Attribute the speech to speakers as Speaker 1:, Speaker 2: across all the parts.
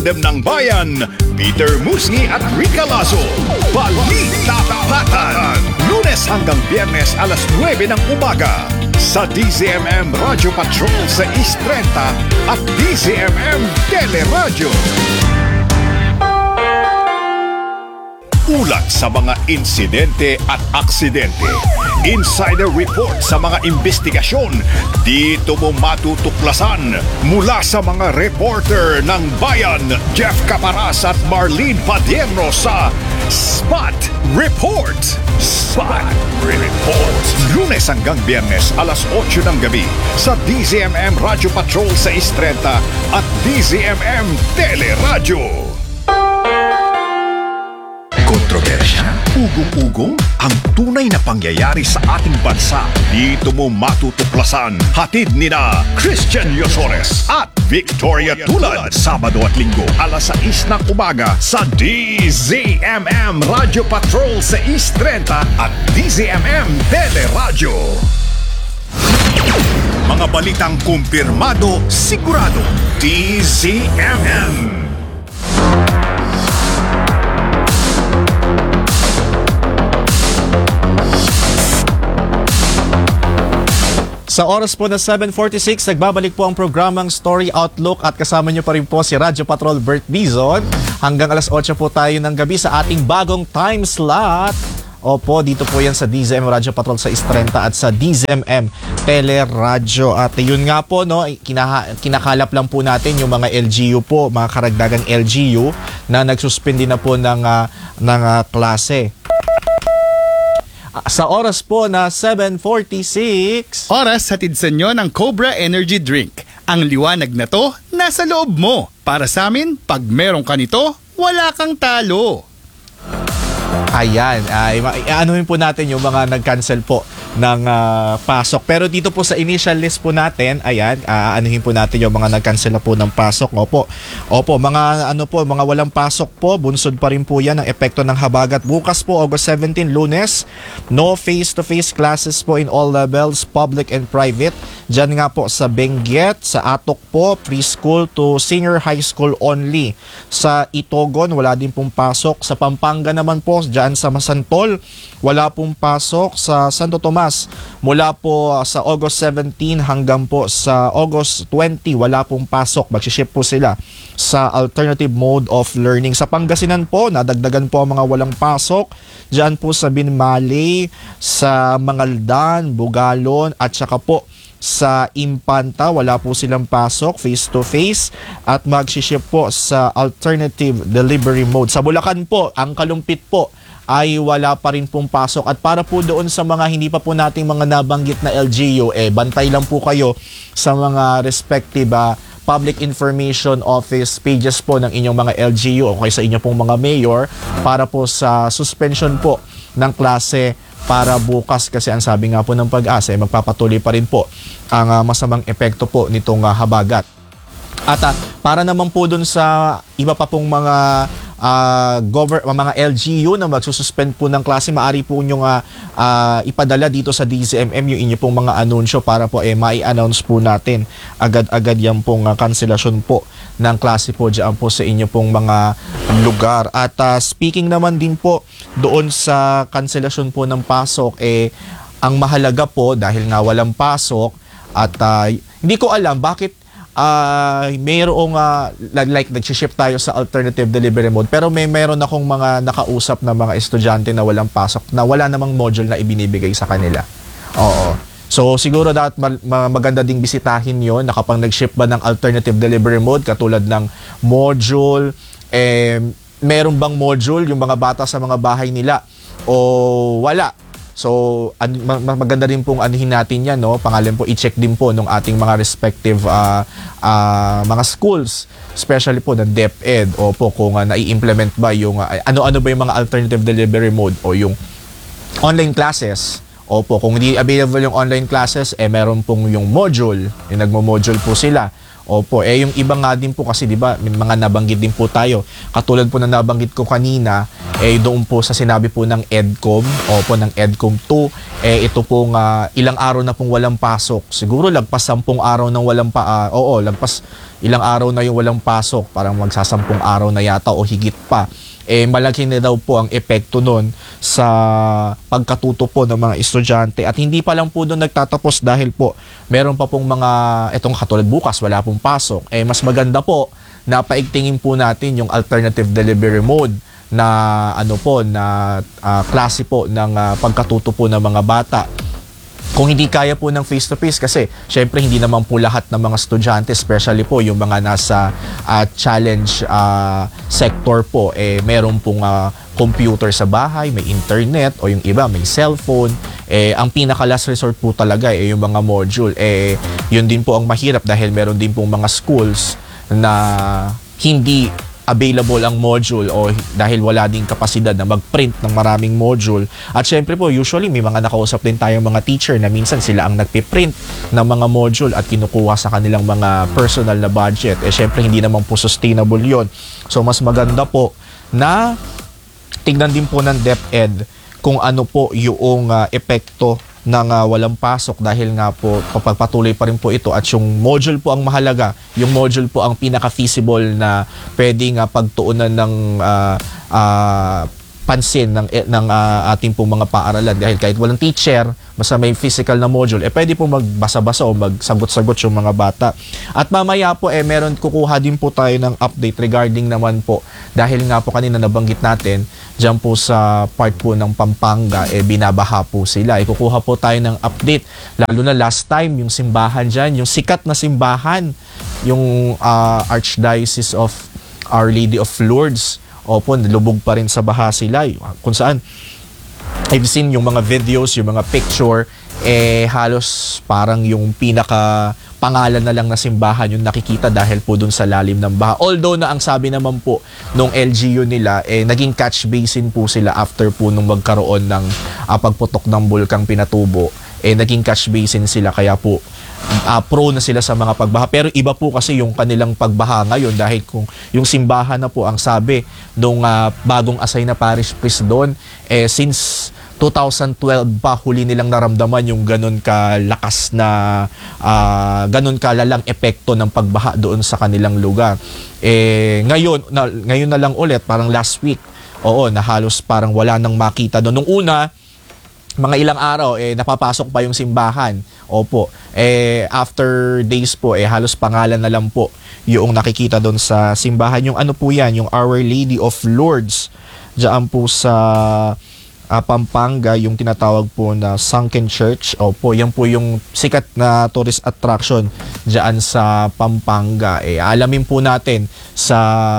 Speaker 1: Dem ng Bayan, Peter Musni at Rica Lazo. Balita Tapatan. Lunes hanggang Biyernes alas 9 ng umaga. Sa DZMM Radio Patrol sa East 30 at DZMM Teleradyo. Ulat sa mga insidente at aksidente. Insider report sa mga investigasyon. Dito mo matutuklasan mula sa mga reporter ng Bayan, Jeff Caparas at Marlene Padierno sa Spot Report. Spot Report. Lunes hanggang Biyernes alas 8 ng gabi sa DZMM Radio Patrol sa East 30 at DZMM Teleradyo. Kontrobersya, ugong-ugong, ang tunay na pangyayari sa ating bansa. Dito mo matutuklasan. Hatid ni na Christian Yosores at Victoria Tulad. Sabado at Linggo, alas 6 ng umaga sa DZMM Radio Patrol sa East 30 at DZMM Teleradyo. Mga balitang kumpirmado, sigurado. DZMM.
Speaker 2: Sa oras po na 7:46, nagbabalik po ang programang Story Outlook at kasama niyo pa rin po si Radyo Patrol Bert Bison. Hanggang alas 8 po tayo ng gabi sa ating bagong time slot. Opo, dito po yan sa DZM Radyo Patrol sa Estrenta at sa DZMM Teleradyo. At yun nga po, no, kinakalap lang po natin yung mga LGU po, mga karagdagang LGU na nagsuspindi na po ng klase. Sa oras po na 7:46.
Speaker 3: Oras hatid sa inyo ng Cobra Energy Drink. Ang liwanag na to, nasa loob mo. Para sa amin, pag meron ka nito, wala kang talo.
Speaker 2: Ayan, anuhin po natin yung mga nag-cancel po ng pasok. Pero dito po sa initial list po natin, ayan, anuhin po natin yung mga nag-cancel na po ng pasok. Opo, mga mga walang pasok po, bunsod pa rin po yan ang epekto ng habagat. Bukas po, August 17, Lunes, no face-to-face classes po in all levels, public and private. Diyan nga po sa Benguet, sa Atok po, preschool to senior high school only. Sa Itogon, wala din pong pasok. Sa Pampanga naman po, diyan sa Masantol, wala pong pasok. Sa Santo Tomas, mula po sa August 17 hanggang po sa August 20, wala pong pasok. Magsiship po sila sa alternative mode of learning. Sa Pangasinan po, nadagdagan po ang mga walang pasok. Diyan po sa Binmaley, sa Mangaldan, Bugalon, at saka po sa Impanta, wala po silang pasok face-to-face at magsiship po sa alternative delivery mode. Sa Bulacan po, ang Kalumpit po ay wala pa rin pong pasok. At para po doon sa mga hindi pa po nating mga nabanggit na LGU, bantay lang po kayo sa mga respective public information office pages po ng inyong mga LGU o kaya sa inyo pong mga mayor para po sa suspension po ng klase para bukas, kasi ang sabi nga po ng Pag-asa magpapatuloy pa rin po ang masamang epekto po nitong habagat. At para naman po dun sa iba pa pong mga mga LGU na magsususpend po ng klase, maaari po nyong ipadala dito sa DZMM yung inyo pong mga anunsyo para po mai-announce po natin agad-agad yan pong kanselasyon po ng klase po dyan po sa inyo pong mga lugar. At speaking naman din po doon sa kanselasyon po ng pasok, ang mahalaga po dahil nga walang pasok at hindi ko alam bakit mayroong like nag-shift tayo sa alternative delivery mode, pero meron akong mga nakausap na mga estudyante na walang pasok na wala namang module na ibinibigay sa kanila. Oo. So siguro dapat maganda ding bisitahin yon na kapag nag-shift ba ng alternative delivery mode katulad ng module, meron bang module yung mga bata sa mga bahay nila o wala. So maganda rin pong anuhin natin yan, no? Pangalan po, i-check din po ng ating mga respective mga schools, especially po ng DepEd, o po kung nai-implement ba yung ano-ano ba yung mga alternative delivery mode o yung online classes. Opo, kung hindi available yung online classes, meron pong yung module, yung nagmo-module po sila. Opo, yung iba nga din po kasi 'di ba, may mga nabanggit din po tayo. Katulad po na nabanggit ko kanina, doon po sa sinabi po ng EDCOM, opo, ng EDCOM 2, ito pong ilang araw na pong walang pasok. Siguro lagpas 10 araw nang walang lagpas ilang araw na yung walang pasok, parang magsasampung araw na yata o higit pa, malaki na daw po ang epekto nun sa pagkatuto po ng mga estudyante. At hindi pa lang po doon nagtatapos dahil po meron pa pong mga, etong katulad bukas, wala pong pasok. Mas maganda po na paigtingin po natin yung alternative delivery mode na klase po ng pagkatuto po ng mga bata. Kung hindi kaya po ng face-to-face, kasi syempre hindi naman po lahat ng mga estudyante, especially po yung mga nasa challenge sector po, meron pong computer sa bahay, may internet, o yung iba may cellphone. Ang pinaka last resort po talaga yung mga module. Yun din po ang mahirap dahil meron din pong mga schools na hindi available ang module o dahil wala ding kapasidad na mag-print ng maraming module. At syempre po, usually may mga nakausap din tayong mga teacher na minsan sila ang nagpiprint ng mga module at kinukuha sa kanilang mga personal na budget. Syempre hindi naman po sustainable yon. So mas maganda po na tignan din po ng DepEd kung ano po yung epekto ng walang pasok dahil nga po papagpatuloy pa rin po ito at yung module po ang mahalaga, yung module po ang pinaka-feasible na pwedeng pagtuunan ng pansin ng ating pong mga paaralan dahil kahit walang teacher, basta may physical na module, pwede po magbasa-basa o magsagot-sagot yung mga bata. At mamaya po meron kukuha din po tayo ng update regarding naman po dahil nga po kanina nabanggit natin dyan po sa part po ng Pampanga, binabaha po sila. Kukuha po tayo ng update. Lalo na last time, yung simbahan dyan, yung sikat na simbahan, yung Archdiocese of Our Lady of Lourdes, opo, lubog pa rin sa baha sila. Kung saan, I've seen yung mga videos, yung mga picture, halos parang yung pinaka pangalan na lang na simbahan yung nakikita dahil po dun sa lalim ng baha. Although na ang sabi naman po nung LGU nila, naging catch basin po sila after po nung magkaroon ng pagputok ng bulkang Pinatubo. Naging catch basin sila kaya po prone na sila sa mga pagbaha. Pero iba po kasi yung kanilang pagbaha ngayon dahil kung yung simbahan na po ang sabi nung bagong assign na parish priest doon, since 2012 pa huli nilang naramdaman yung ganun kalakas na ganun kalalang epekto ng pagbaha doon sa kanilang lugar. Ngayon na lang ulit, parang last week, na halos parang wala nang makita doon. Nung una, mga ilang araw, napapasok pa yung simbahan. Opo. After days po, halos pangalan na lang po yung nakikita doon sa simbahan. Yung ano po yan, yung Our Lady of Lourdes, diyan po sa Pampanga, yung tinatawag po na Sunken Church. Opo, yan po yung sikat na tourist attraction diyan sa Pampanga. Alamin po natin sa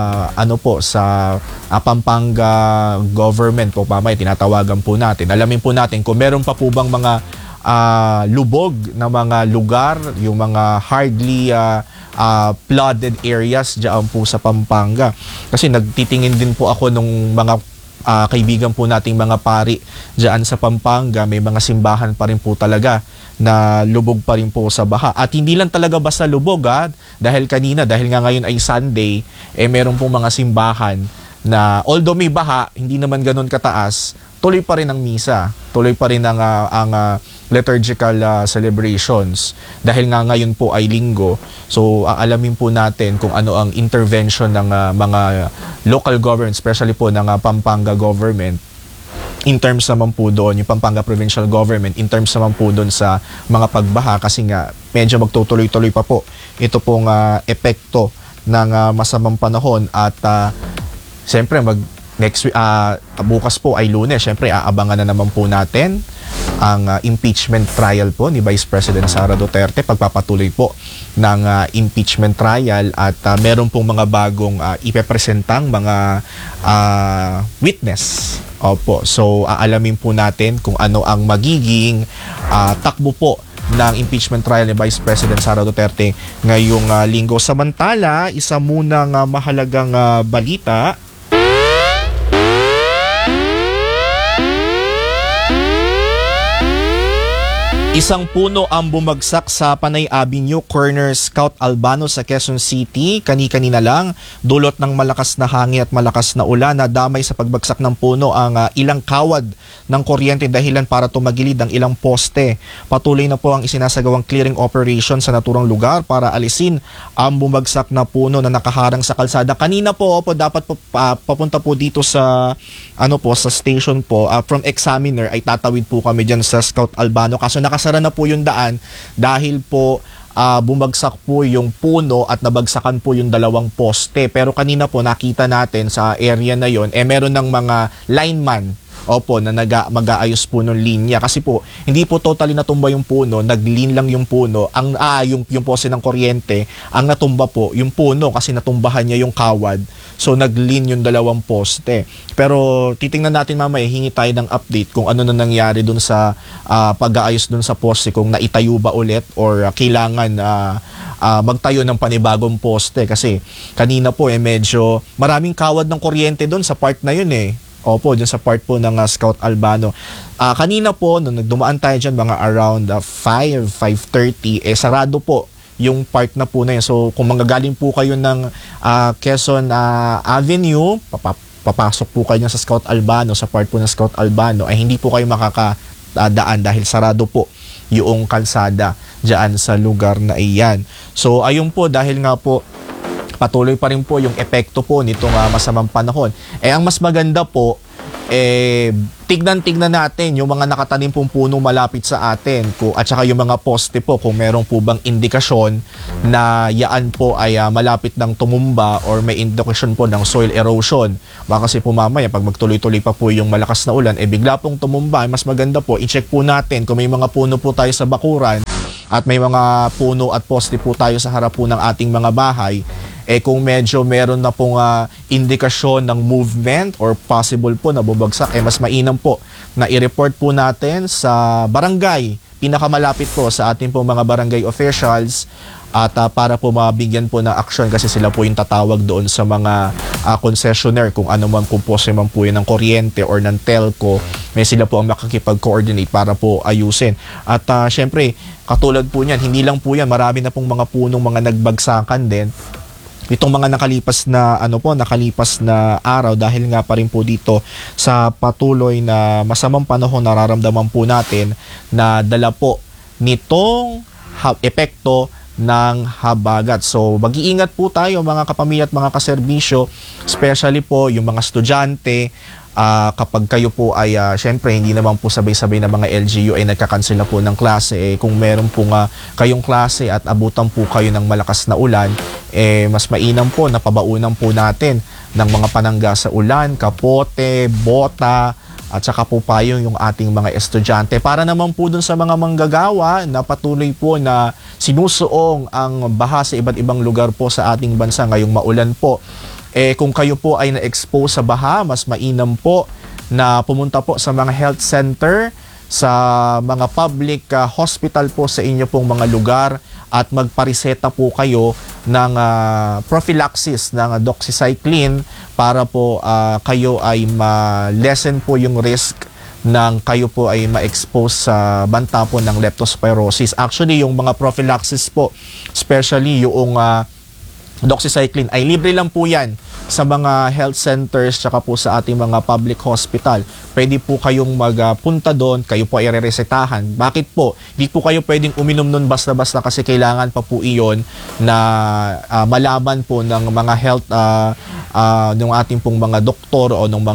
Speaker 2: sa Pampanga government po mamaya, tinatawagan po natin. Alamin po natin kung meron pa po bang mga lubog na mga lugar, yung mga hardly flooded areas diyan po sa Pampanga. Kasi nagtitingin din po ako nung mga kaibigan po nating mga pari diyan sa Pampanga, may mga simbahan pa rin po talaga na lubog pa rin po sa baha. At hindi lang talaga basta lubog dahil nga ngayon ay Sunday, meron pong mga simbahan na although may baha, hindi naman ganun kataas, tuloy pa rin ang misa, tuloy pa rin ang liturgical celebrations dahil nga ngayon po ay linggo. So aalamin po natin kung ano ang intervention ng mga local government, especially po ng Pampanga government in terms naman po doon, yung Pampanga provincial government in terms naman po doon sa mga pagbaha kasi nga medyo magtutuloy-tuloy pa po ito pong epekto ng masamang panahon at siyempre next week, bukas po ay Lunes, siyempre aabangan na naman po natin ang impeachment trial po ni Vice President Sara Duterte, pagpapatuloy po ng impeachment trial at meron pong mga bagong ipepresentang mga witness. Opo, so aalamin po natin kung ano ang magiging takbo po ng impeachment trial ni Vice President Sara Duterte ngayong linggo. Samantala, isa munang mahalagang balita. Isang puno ang bumagsak sa Panay Avenue, corner Scout Albano sa Quezon City. Kani-kanina lang, dulot ng malakas na hangin at malakas na ulan na damay sa pagbagsak ng puno ang ilang kawad ng kuryente dahilan para tumagilid ang ilang poste. Patuloy na po ang isinasagawang clearing operation sa naturang lugar para alisin ang bumagsak na puno na nakaharang sa kalsada. Kanina po, dapat po, papunta po dito sa sa station po, from Examiner ay tatawid po kami dyan sa Scout Albano. Kaso nakasara na po yung daan dahil po bumagsak po yung puno at nabagsakan po yung dalawang poste. Pero kanina po nakita natin sa area na yon, meron ng mga lineman na mag-aayos po ng linya. Kasi po, hindi po totally natumba yung puno, nag-lean lang yung puno. Yung poste ng kuryente, ang natumba po, yung puno kasi natumbahan niya yung kawad. So, nag-lean yung dalawang poste. Pero, titingnan natin mamaya, hingi tayo ng update kung ano na nangyari dun sa pag-aayos dun sa poste, kung naitayo ba ulit or kailangan magtayo ng panibagong poste. Kasi, kanina po, medyo maraming kawad ng kuryente dun sa part na yun dyan sa part po ng Scout Albano. Kanina po, nung nagdumaan tayo dyan, mga around 5:30, sarado po yung part na po na yun. So, kung manggagaling po kayo ng Quezon Avenue, papasok po kayo sa Scout Albano, sa part po ng Scout Albano, ay hindi po kayo makakadaan dahil sarado po yung kalsada dyan sa lugar na iyan. So, ayun po, dahil nga po, patuloy pa rin po yung epekto po nitong masamang panahon. Ang mas maganda po, tignan natin yung mga nakatanim pong puno malapit sa atin at saka yung mga poste po kung meron po bang indikasyon na yaan po ay malapit ng tumumba or may indikasyon po ng soil erosion. Baka kasi po mamaya pag magtuloy-tuloy pa po yung malakas na ulan, bigla pong tumumba, mas maganda po, i-check po natin kung may mga puno po tayo sa bakuran at may mga puno at poste po tayo sa harap po ng ating mga bahay. Kung medyo meron na pong indikasyon ng movement or possible po na bubagsak, mas mainam po na i-report po natin sa barangay, pinakamalapit po sa ating pong mga barangay officials at para po mabigyan po ng aksyon kasi sila po yung tatawag doon sa mga concessionaire kung ano man kung pose man po yun ng kuryente or ng telco, may sila po ang makakipag-coordinate para po ayusin. At syempre, katulad po niyan, hindi lang po yan, marami na pong mga punong mga nagbagsakan din itong mga nakalipas na araw dahil nga pa rin po dito sa patuloy na masamang panahon nararamdaman po natin na dala po nitong epekto ng habagat. So, mag-iingat po tayo mga kapamilya at mga kaserbisyo, especially po yung mga estudyante. Kapag kayo po ay syempre hindi naman po sabay-sabay na mga LGU ay nagkakansela po ng klase, kung meron po kayong klase at abutan po kayo ng malakas na ulan, mas mainam po na pabaunan po natin ng mga panangga sa ulan, kapote, bota at saka po payong yung ating mga estudyante para naman po dun sa mga manggagawa na patuloy po na sinusuong ang baha sa iba't ibang lugar po sa ating bansa ngayong maulan po. Kung kayo po ay na-expose sa baha, mas mainam po na pumunta po sa mga health center, sa mga public hospital po sa inyo pong mga lugar at magpariseta po kayo ng prophylaxis ng doxycycline para po kayo ay ma-lessen po yung risk ng kayo po ay ma-expose sa banta po ng leptospirosis. Actually, yung mga prophylaxis po, especially yung doxycycline ay libre lang po yan sa mga health centers tsaka po sa ating mga public hospital. Pwede po kayong magpunta doon, kayo po ay re-resetahan. Bakit po? Hindi po kayo pwedeng uminom nun basta-basta kasi kailangan pa po iyon na malaman po ng mga health ng ating pong mga doktor o ng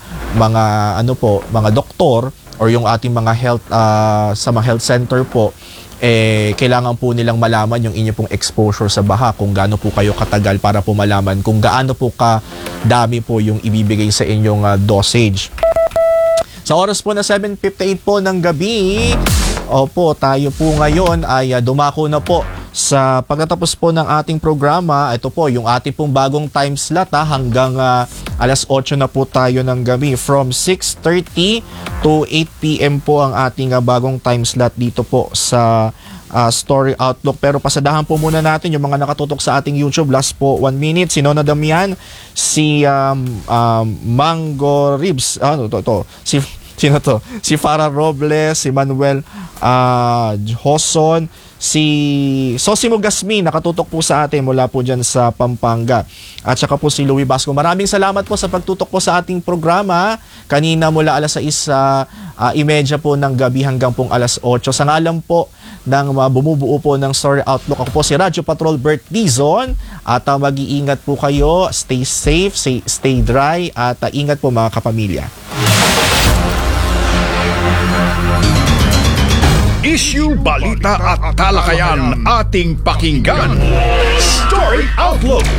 Speaker 2: mga doktor or yung ating mga health sa mga health center po. Kailangan po nilang malaman yung inyo pong exposure sa baha, kung gaano po kayo katagal para po malaman kung gaano po kadami po yung ibibigay sa inyong dosage. Sa oras po na 7:58 po ng gabi, tayo po ngayon ay dumako na po sa pagtatapos po ng ating programa. Ito po yung ating pong bagong time slot hanggang alas 8 na po tayo ng gabi. From 6:30 to 8 p.m. po ang ating bagong time slot dito po sa Story Outlook. Pero pasadahan po muna natin yung mga nakatutok sa ating YouTube. Last po 1 minute. Si Nona Damian, si Mango Ribs, si Sino to? Si Farah Robles, si Manuel Hoson, si Sosimo Gasmi, nakatutok po sa atin mula po dyan sa Pampanga. At saka po si Louie Basco. Maraming salamat po sa pagtutok po sa ating programa. Kanina mula alas 6:30 po ng gabi hanggang pong alas 8. Sa ngalan po ng bumubuo po ng Story Outlook, ako po si Radyo Patrol Bert Dizon. At mag-iingat po kayo, stay safe, stay dry, at ingat po mga kapamilya.
Speaker 1: Issue, balita at talakayan ating pakinggan. Story Outlook.